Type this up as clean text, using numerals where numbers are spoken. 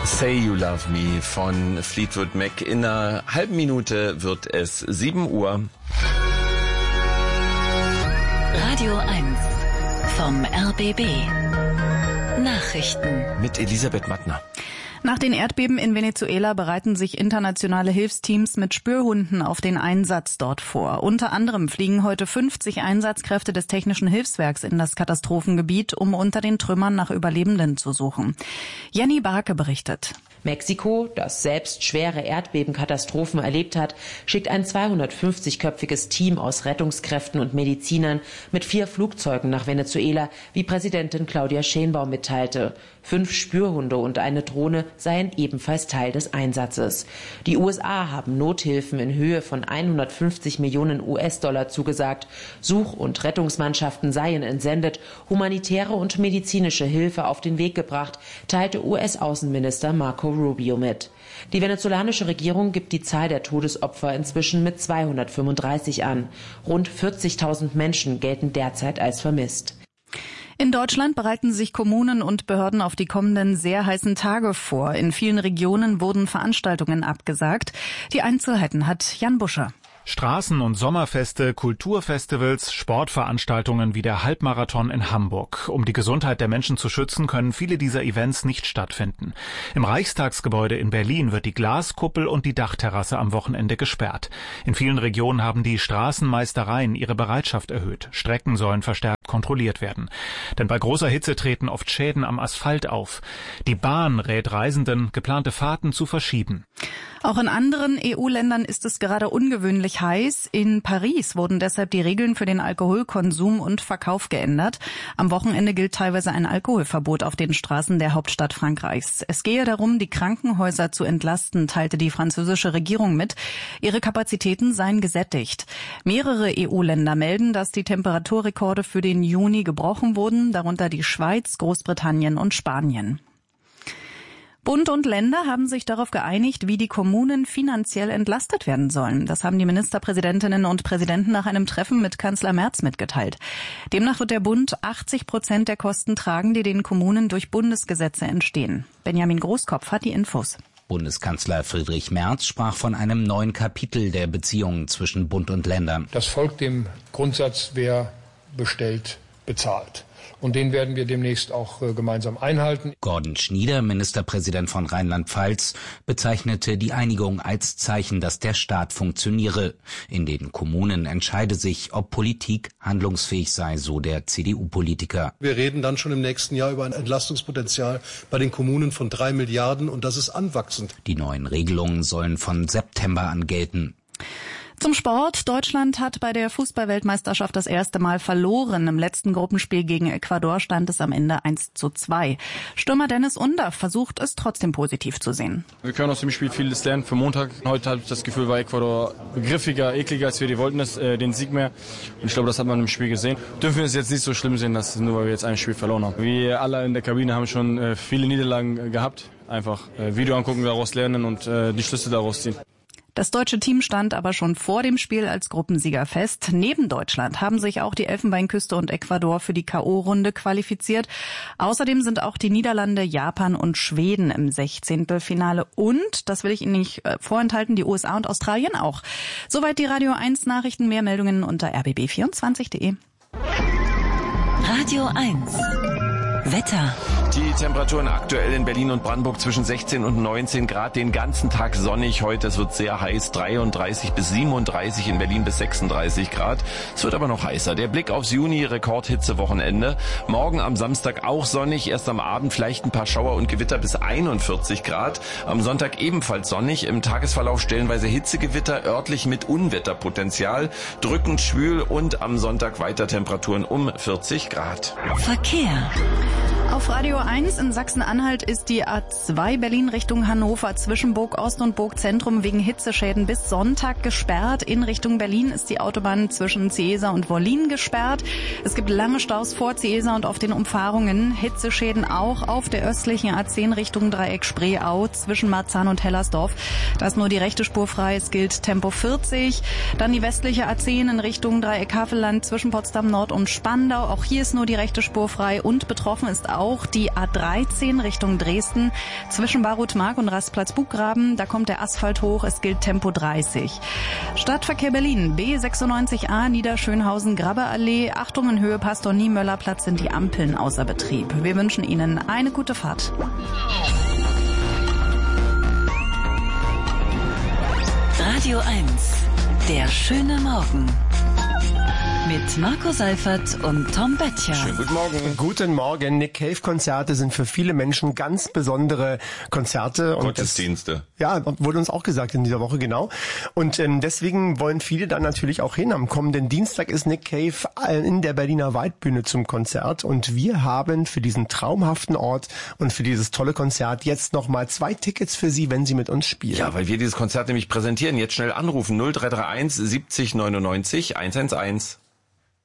Say You Love Me von Fleetwood Mac. In einer halben Minute wird es 7 Uhr. Radio 1 vom RBB. Nachrichten Mit Elisabeth Mattner. Nach den Erdbeben in Venezuela bereiten sich internationale Hilfsteams mit Spürhunden auf den Einsatz dort vor. Unter anderem fliegen heute 50 Einsatzkräfte des Technischen Hilfswerks in das Katastrophengebiet, um unter den Trümmern nach Überlebenden zu suchen. Jenny Barke berichtet. Mexiko, das selbst schwere Erdbebenkatastrophen erlebt hat, schickt ein 250-köpfiges Team aus Rettungskräften und Medizinern mit 4 Flugzeugen nach Venezuela, wie Präsidentin Claudia Sheinbaum mitteilte. 5 Spürhunde und eine Drohne seien ebenfalls Teil des Einsatzes. Die USA haben Nothilfen in Höhe von 150 Millionen US-Dollar zugesagt. Such- und Rettungsmannschaften seien entsendet, humanitäre und medizinische Hilfe auf den Weg gebracht, teilte US-Außenminister Marco Rubio mit. Die venezolanische Regierung gibt die Zahl der Todesopfer inzwischen mit 235 an. Rund 40.000 Menschen gelten derzeit als vermisst. In Deutschland bereiten sich Kommunen und Behörden auf die kommenden sehr heißen Tage vor. In vielen Regionen wurden Veranstaltungen abgesagt. Die Einzelheiten hat Jan Buscher. Straßen- und Sommerfeste, Kulturfestivals, Sportveranstaltungen wie der Halbmarathon in Hamburg. Um die Gesundheit der Menschen zu schützen, können viele dieser Events nicht stattfinden. Im Reichstagsgebäude in Berlin wird die Glaskuppel und die Dachterrasse am Wochenende gesperrt. In vielen Regionen haben die Straßenmeistereien ihre Bereitschaft erhöht. Strecken sollen verstärkt kontrolliert werden. Denn bei großer Hitze treten oft Schäden am Asphalt auf. Die Bahn rät Reisenden, geplante Fahrten zu verschieben. Auch in anderen EU-Ländern ist es gerade ungewöhnlich heiß. In Paris wurden deshalb die Regeln für den Alkoholkonsum und Verkauf geändert. Am Wochenende gilt teilweise ein Alkoholverbot auf den Straßen der Hauptstadt Frankreichs. Es gehe darum, die Krankenhäuser zu entlasten, teilte die französische Regierung mit. Ihre Kapazitäten seien gesättigt. Mehrere EU-Länder melden, dass die Temperaturrekorde für den Juni gebrochen wurden, darunter die Schweiz, Großbritannien und Spanien. Bund und Länder haben sich darauf geeinigt, wie die Kommunen finanziell entlastet werden sollen. Das haben die Ministerpräsidentinnen und Präsidenten nach einem Treffen mit Kanzler Merz mitgeteilt. Demnach wird der Bund 80% der Kosten tragen, die den Kommunen durch Bundesgesetze entstehen. Benjamin Großkopf hat die Infos. Bundeskanzler Friedrich Merz sprach von einem neuen Kapitel der Beziehungen zwischen Bund und Ländern. Das folgt dem Grundsatz, wer bestellt, bezahlt. Und den werden wir demnächst auch gemeinsam einhalten. Gordon Schnieder, Ministerpräsident von Rheinland-Pfalz, bezeichnete die Einigung als Zeichen, dass der Staat funktioniere. In den Kommunen entscheide sich, ob Politik handlungsfähig sei, so der CDU-Politiker. Wir reden dann schon im nächsten Jahr über ein Entlastungspotenzial bei den Kommunen von 3 Milliarden und das ist anwachsend. Die neuen Regelungen sollen von September an gelten. Zum Sport. Deutschland hat bei der Fußball-Weltmeisterschaft das erste Mal verloren. Im letzten Gruppenspiel gegen Ecuador stand es am Ende 1:2. Stürmer Dennis Undaff versucht es trotzdem positiv zu sehen. Wir können aus dem Spiel vieles lernen für Montag. Heute habe ich das Gefühl, war Ecuador griffiger, ekliger, als wir die wollten, den Sieg mehr. Und ich glaube, das hat man im Spiel gesehen. Dürfen wir es jetzt nicht so schlimm sehen, dass nur weil wir jetzt ein Spiel verloren haben. Wir alle in der Kabine haben schon viele Niederlagen gehabt. Einfach Video angucken, daraus lernen und die Schlüsse daraus ziehen. Das deutsche Team stand aber schon vor dem Spiel als Gruppensieger fest. Neben Deutschland haben sich auch die Elfenbeinküste und Ecuador für die K.O.-Runde qualifiziert. Außerdem sind auch die Niederlande, Japan und Schweden im 16. Finale. Und, das will ich Ihnen nicht vorenthalten, die USA und Australien auch. Soweit die Radio 1 Nachrichten. Mehr Meldungen unter rbb24.de. Radio 1 Wetter. Die Temperaturen aktuell in Berlin und Brandenburg zwischen 16 und 19 Grad, den ganzen Tag sonnig heute. Es wird sehr heiß, 33 bis 37, in Berlin bis 36 Grad. Es wird aber noch heißer. Der Blick aufs Juni, Rekordhitze-Wochenende. Morgen am Samstag auch sonnig, erst am Abend vielleicht ein paar Schauer und Gewitter bis 41 Grad. Am Sonntag ebenfalls sonnig, im Tagesverlauf stellenweise Hitzegewitter, örtlich mit Unwetterpotenzial, drückend schwül und am Sonntag weiter Temperaturen um 40 Grad. Verkehr. Auf Radio 1 in Sachsen-Anhalt ist die A2 Berlin Richtung Hannover zwischen Burg Ost und Burg Zentrum wegen Hitzeschäden bis Sonntag gesperrt. In Richtung Berlin ist die Autobahn zwischen Ciesa und Wollin gesperrt. Es gibt lange Staus vor Ciesa und auf den Umfahrungen. Hitzeschäden auch auf der östlichen A10 Richtung Dreieck Spreeau zwischen Marzahn und Hellersdorf. Da ist nur die rechte Spur frei. Es gilt Tempo 40. Dann die westliche A10 in Richtung Dreieck Havelland zwischen Potsdam Nord und Spandau. Auch hier ist nur die rechte Spur frei und betroffen ist auch die A13 Richtung Dresden zwischen Barutmark und Rastplatz Buchgraben. Da kommt der Asphalt hoch, es gilt Tempo 30. Stadtverkehr Berlin, B96A Niederschönhausen Grabbeallee. Achtung, in Höhe Pastor Niemöller Platz sind die Ampeln außer Betrieb. Wir wünschen Ihnen eine gute Fahrt. Radio 1, der schöne Morgen. Mit Marco Seifert und Tom Böttcher. Schönen guten Morgen. Guten Morgen. Nick Cave-Konzerte sind für viele Menschen ganz besondere Konzerte. Gottesdienste. Ja, wurde uns auch gesagt in dieser Woche, genau. Und deswegen wollen viele dann natürlich auch hin. Am kommenden Dienstag ist Nick Cave in der Berliner Waldbühne zum Konzert. Und wir haben für diesen traumhaften Ort und für dieses tolle Konzert jetzt nochmal 2 Tickets für Sie, wenn Sie mit uns spielen. Ja, weil wir dieses Konzert nämlich präsentieren. Jetzt schnell anrufen. 0331 70 99 111.